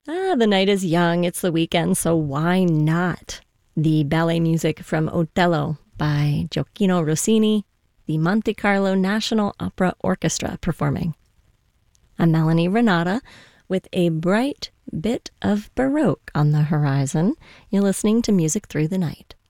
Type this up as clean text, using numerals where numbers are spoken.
The night is young. It's the weekend, so why not? The ballet music from Otello by Gioacchino Rossini, the Monte Carlo National Opera Orchestra performing. I'm Melanie Renata with a bright bit of Baroque on the horizon. You're listening to Music Through the Night.